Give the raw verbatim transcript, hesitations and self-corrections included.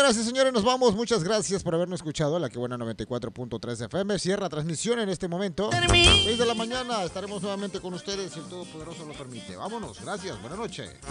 Señoras y señores, nos vamos. Muchas gracias por habernos escuchado. La que buena noventa y cuatro punto tres F M cierra transmisión en este momento. seis de la mañana estaremos nuevamente con ustedes si el Todopoderoso lo permite. Vámonos. Gracias. Buenas noches.